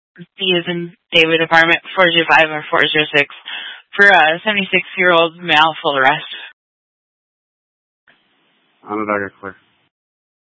D is in David apartment 405 or 406 for a 76-year-old male full arrest. On the docket, clear.